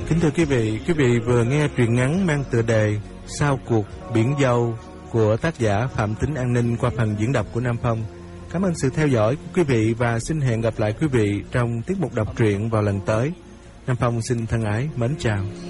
Kính thưa quý vị vừa nghe truyện ngắn mang tựa đề Sau cuộc biển dâu của tác giả Phạm Tính An Ninh qua phần diễn đọc của Nam Phong. Cảm ơn sự theo dõi của quý vị và xin hẹn gặp lại quý vị trong tiết mục đọc truyện vào lần tới. Nam Phong xin thân ái mến chào.